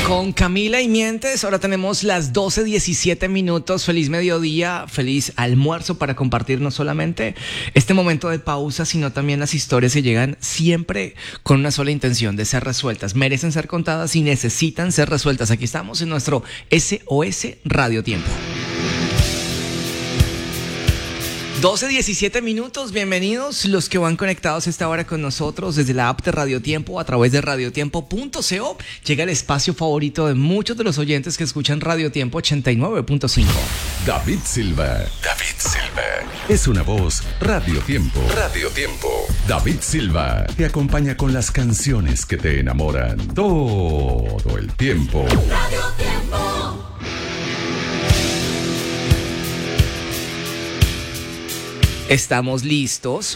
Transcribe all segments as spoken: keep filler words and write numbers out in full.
Con Camila y Mientes, ahora tenemos las doce diecisiete minutos. Feliz mediodía, feliz almuerzo para compartir no solamente este momento de pausa, sino también las historias que llegan siempre con una sola intención de ser resueltas. Merecen ser contadas y necesitan ser resueltas. Aquí estamos en nuestro S O S Radio Tiempo. doce diecisiete minutos, bienvenidos los que van conectados a esta hora con nosotros desde la app de Radio Tiempo a través de radiotiempo punto co. Llega el espacio favorito de muchos de los oyentes que escuchan Radio Tiempo ochenta y nueve punto cinco. David Silva. David Silva. Es una voz Radio Tiempo. Radio Tiempo. David Silva te acompaña con las canciones que te enamoran todo el tiempo. Radio Tiempo. Estamos listos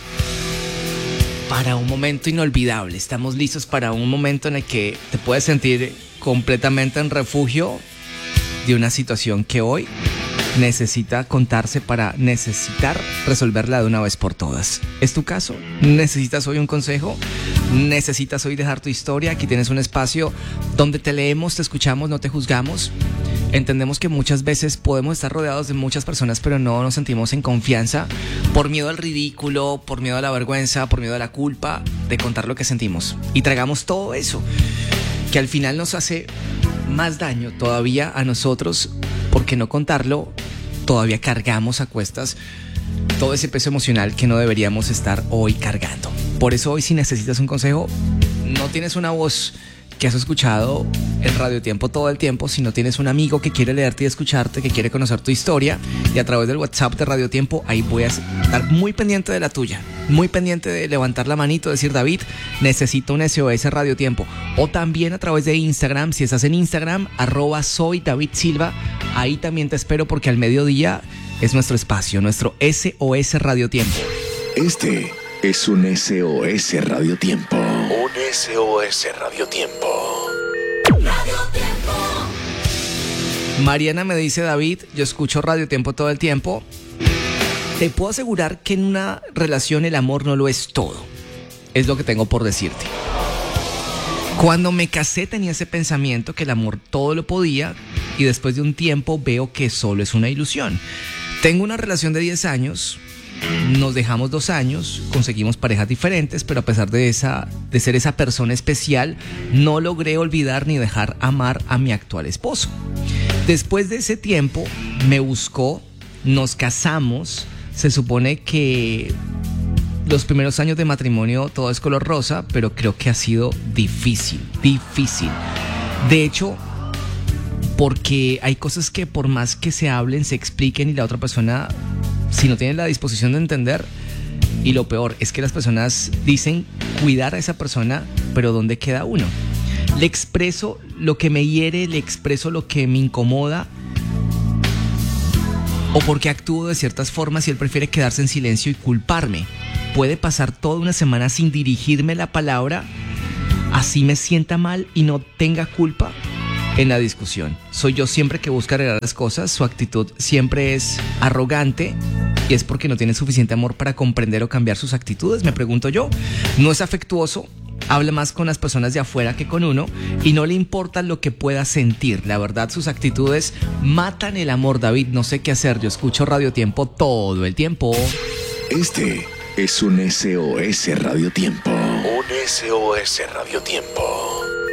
para un momento inolvidable. Estamos listos para un momento en el que te puedes sentir completamente en refugio de una situación que hoy necesita contarse para necesitar resolverla de una vez por todas. ¿Es tu caso? ¿Necesitas hoy un consejo? ¿Necesitas hoy dejar tu historia? Aquí tienes un espacio donde te leemos, te escuchamos, no te juzgamos. Entendemos que muchas veces podemos estar rodeados de muchas personas, pero no nos sentimos en confianza por miedo al ridículo, por miedo a la vergüenza, por miedo a la culpa de contar lo que sentimos. Y tragamos todo eso, que al final nos hace más daño todavía a nosotros, porque no contarlo, todavía cargamos a cuestas todo ese peso emocional que no deberíamos estar hoy cargando. Por eso hoy, si necesitas un consejo, no tienes una voz que has escuchado en Radio Tiempo todo el tiempo, si no tienes un amigo que quiere leerte y escucharte, que quiere conocer tu historia, y a través del WhatsApp de Radio Tiempo, ahí voy a estar muy pendiente de la tuya, muy pendiente de levantar la manito, decir: David, necesito un S O S Radio Tiempo. O también a través de Instagram, si estás en Instagram, arroba soy David Silva, ahí también te espero, porque al mediodía es nuestro espacio, nuestro S O S Radio Tiempo. Este es un S O S Radio Tiempo. Un S O S Radio Tiempo. Radio Tiempo. Mariana me dice: David, yo escucho Radio Tiempo todo el tiempo. Te puedo asegurar que en una relación el amor no lo es todo. Es lo que tengo por decirte. Cuando me casé tenía ese pensamiento que el amor todo lo podía, y después de un tiempo veo que solo es una ilusión. Tengo una relación de diez años. Nos dejamos dos años, conseguimos parejas diferentes, pero a pesar de esa, de ser esa persona especial, no logré olvidar ni dejar amar a mi actual esposo. Después de ese tiempo, me buscó, nos casamos. Se supone que los primeros años de matrimonio todo es color rosa, pero creo que ha sido difícil, difícil. De hecho, porque hay cosas que por más que se hablen, se expliquen, y la otra persona, si no tiene la disposición de entender, y lo peor es que las personas dicen cuidar a esa persona, pero ¿dónde queda uno? Le expreso lo que me hiere, le expreso lo que me incomoda, o porque actúo de ciertas formas y él prefiere quedarse en silencio y culparme. Puede pasar toda una semana sin dirigirme la palabra, así me sienta mal y no tenga culpa en la discusión. Soy yo siempre que busca arreglar las cosas, su actitud siempre es arrogante, y es porque no tiene suficiente amor para comprender o cambiar sus actitudes, me pregunto yo. No es afectuoso, habla más con las personas de afuera que con uno, y no le importa lo que pueda sentir. La verdad, sus actitudes matan el amor. David, no sé qué hacer, yo escucho Radio Tiempo todo el tiempo. Este es un S O S Radio Tiempo. Un S O S Radio Tiempo.